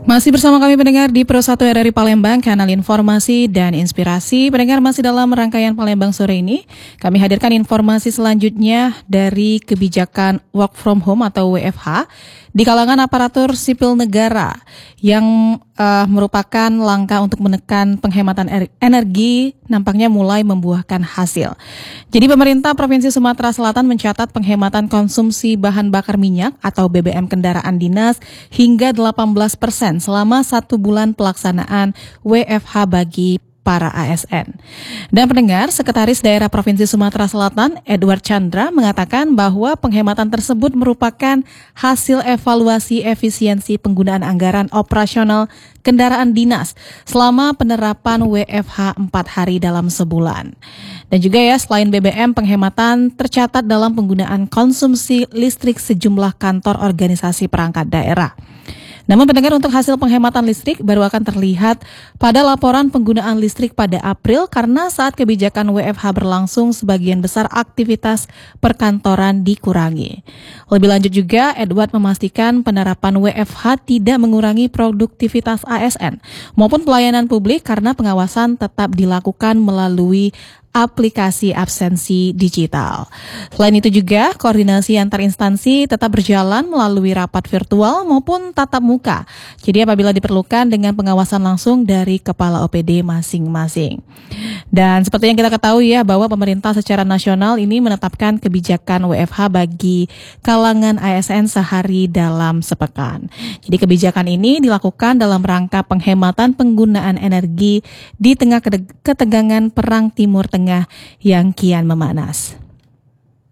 Masih bersama kami pendengar di Pro 1 RRI Palembang, kanal informasi dan inspirasi. Pendengar, masih dalam rangkaian Palembang sore ini, kami hadirkan informasi selanjutnya dari kebijakan work from home atau WFH di kalangan aparatur sipil negara yang merupakan langkah untuk menekan penghematan energi nampaknya mulai membuahkan hasil. Jadi pemerintah Provinsi Sumatera Selatan mencatat penghematan konsumsi bahan bakar minyak atau BBM kendaraan dinas hingga 18% selama 1 bulan pelaksanaan WFH bagi para ASN. Dan pendengar, Sekretaris Daerah Provinsi Sumatera Selatan, Edward Chandra, mengatakan bahwa penghematan tersebut merupakan hasil evaluasi efisiensi penggunaan anggaran operasional kendaraan dinas selama penerapan WFH 4 hari dalam sebulan. Dan juga selain BBM, penghematan tercatat dalam penggunaan konsumsi listrik sejumlah kantor organisasi perangkat daerah. Namun pendengar, untuk hasil penghematan listrik baru akan terlihat pada laporan penggunaan listrik pada April karena saat kebijakan WFH berlangsung sebagian besar aktivitas perkantoran dikurangi. Lebih lanjut juga, Edward memastikan penerapan WFH tidak mengurangi produktivitas ASN maupun pelayanan publik karena pengawasan tetap dilakukan melalui aplikasi absensi digital. Selain itu juga, koordinasi antar instansi tetap berjalan melalui rapat virtual maupun tatap muka. Jadi apabila diperlukan dengan pengawasan langsung dari kepala OPD masing-masing. Dan seperti yang kita ketahui bahwa pemerintah secara nasional ini menetapkan kebijakan WFH bagi kalangan ASN sehari dalam sepekan. Jadi kebijakan ini dilakukan dalam rangka penghematan penggunaan energi di tengah ketegangan perang Timur Tengah yang kian memanas.